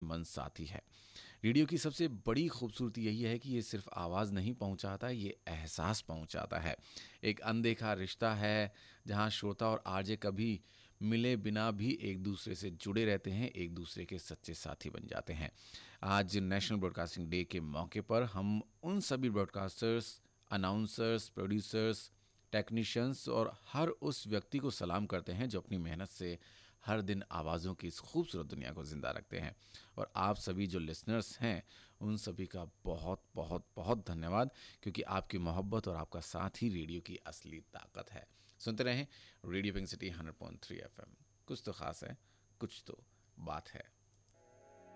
भरोसेमंद साथी है। रेडियो की सबसे बड़ी खूबसूरती यही है कि ये सिर्फ आवाज़ नहीं पहुंचाता, ये एहसास पहुंचाता है। एक अनदेखा रिश्ता है जहां श्रोता और आरजे कभी मिले बिना भी एक दूसरे से जुड़े रहते हैं, एक दूसरे के सच्चे साथी बन जाते हैं। आज नेशनल ब्रॉडकास्टिंग डे के मौके पर हम उन सभी ब्रॉडकास्टर्स, अनाउंसर्स, प्रोड्यूसर्स, टेक्नीशियंस और हर उस व्यक्ति को सलाम करते हैं जो अपनी मेहनत से हर दिन आवाज़ों की इस खूबसूरत दुनिया को ज़िंदा रखते हैं। और आप सभी जो लिसनर्स हैं उन सभी का बहुत बहुत बहुत धन्यवाद, क्योंकि आपकी मोहब्बत और आपका साथ ही रेडियो की असली ताकत है। सुनते रहें रेडियो पिंक सिटी 100.3 FM। कुछ तो ख़ास है, कुछ तो बात है।